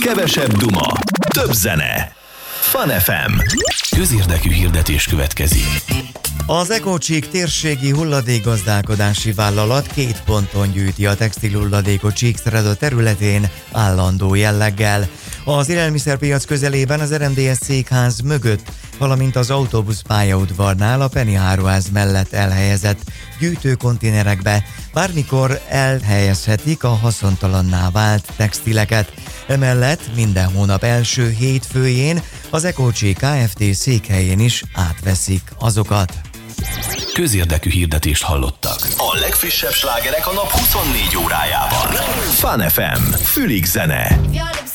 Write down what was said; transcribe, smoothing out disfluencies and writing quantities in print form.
kevesebb duma, több zene. Fun FM. Közérdekű hirdetés következik. Az EcoCsík térségi hulladékgazdálkodási vállalat 2 ponton gyűjti a textilhulladékot Csíkszereda területén állandó jelleggel. Az élelmiszerpiac közelében az RMDS székház mögött, valamint az autóbusz pályaudvarnál a Penny áruház mellett elhelyezett gyűjtőkonténerekbe bármikor elhelyezhetik a haszontalanná vált textileket. Emellett minden hónap első hétfőjén az EcoCsík Kft. Székhelyén is átveszik azokat. Közérdekű hirdetést hallottak. A legfrissebb slágerek a nap 24 órájában. Fun FM. Fülig zene.